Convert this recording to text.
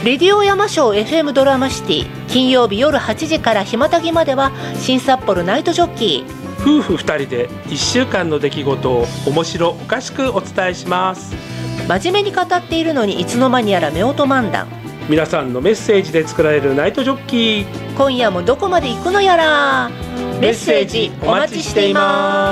レディオ山椒 FM ドラマシティ、金曜日夜8時からひまたぎまでは新札幌ナイトジョッキー。 夫婦2人で1週間の出来事を面白おかしくお伝えします。 真面目に語っているのにいつの間にやら夫婦漫談。 皆さんのメッセージで作られるナイトジョッキー、 今夜もどこまで行くのやら。メッセージお待ちしています。